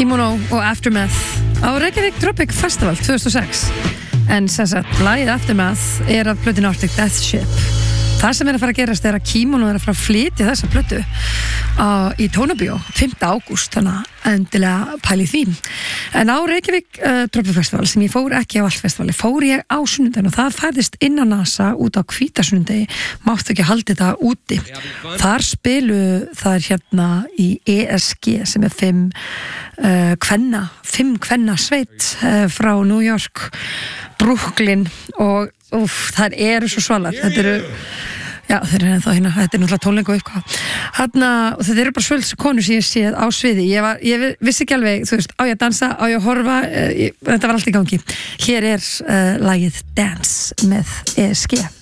Kimono og Aftermath á Reykjavík Tropic Festival 2006 en sem sagt, lagið Aftermath af plötunni Arctic Death Ship. Það sem að fara að gerast að Kimono að fara að flytja þessa plötu í Tónabíó 5. ágúst, þannig að endilega pæli því. En á Reykjavík Tropic Festival, sem ég fór ekki á allt festivali, fór ég á sunnudaginn og það færðist inn á NASA út á hvítasunnundi, máttu ekki halda þetta úti. Þar það hérna í ESG sem 5 kvenna sveit frá New York, Brooklyn og þær eru svo svalar. Þetta eru þeir eru ennþá hérna, þetta náttúrulega tónleika og eitthvað. Og þetta eru bara svölds konur sem ég séð á sviði. Ég vissi ekki alveg, þú veist, á ég að dansa, á ég að horfa, þetta var allt í gangi. Hér lagið Dance með ESG.